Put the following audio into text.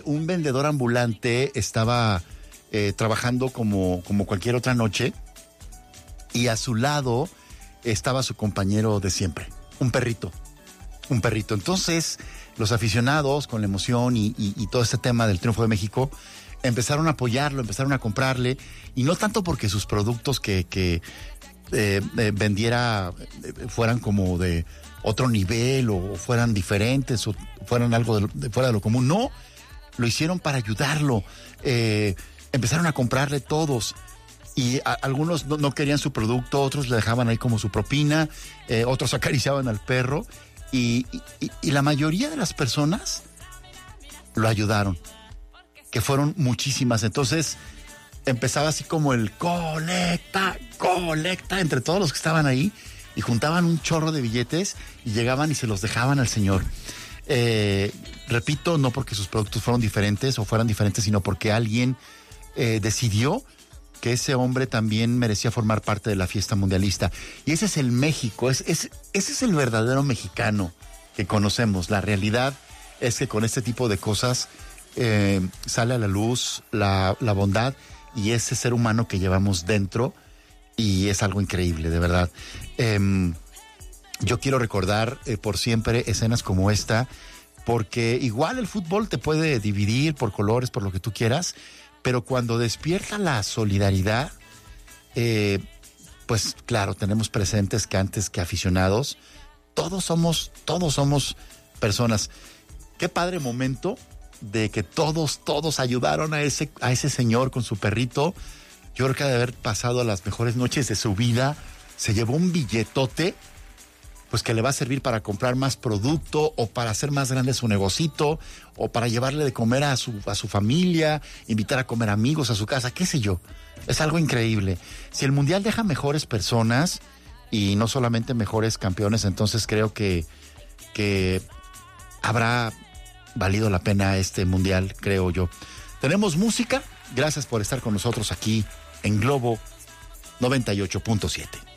Un vendedor ambulante estaba trabajando como cualquier otra noche y a su lado estaba su compañero de siempre, un perrito. Entonces, los aficionados, con la emoción y todo este tema del triunfo de México, empezaron a apoyarlo, empezaron a comprarle, y no tanto porque sus productos que vendiera fueran como de otro nivel o fueran diferentes o fueran algo fuera de lo común, no, lo hicieron para ayudarlo. Empezaron a comprarle todos. Y algunos no querían su producto, otros le dejaban ahí como su propina, otros acariciaban al perro y la mayoría de las personas lo ayudaron, que fueron muchísimas. Entonces empezaba así como el colecta entre todos los que estaban ahí y juntaban un chorro de billetes y llegaban y se los dejaban al señor. Repito, no porque sus productos fueron diferentes o fueran diferentes, sino porque alguien decidió que ese hombre también merecía formar parte de la fiesta mundialista. Y ese es el México, ese es el verdadero mexicano que conocemos. La realidad es que con este tipo de cosas sale a la luz la bondad y ese ser humano que llevamos dentro, y es algo increíble, de verdad. Yo quiero recordar por siempre escenas como esta, porque igual el fútbol te puede dividir por colores, por lo que tú quieras, pero cuando despierta la solidaridad, pues claro, tenemos presentes que antes que aficionados, todos somos personas. Qué padre momento de que todos ayudaron a ese señor con su perrito. Yo creo que ha de haber pasado las mejores noches de su vida. Se llevó un billetote, pues que le va a servir para comprar más producto o para hacer más grande su negocito o para llevarle de comer a su familia, invitar a comer amigos a su casa, qué sé yo. Es algo increíble. Si el Mundial deja mejores personas y no solamente mejores campeones, entonces creo que habrá valido la pena este Mundial, creo yo. Tenemos música. Gracias por estar con nosotros aquí en Globo 98.7.